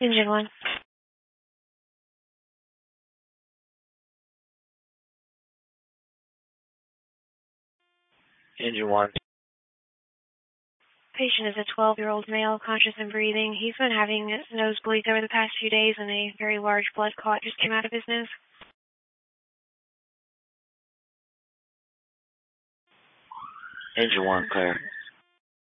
Engine 1. Engine 1. Patient is a 12-year-old male, conscious and breathing. He's been having nosebleeds over the past few days, and a very large blood clot just came out of his nose. Engine 1, clear.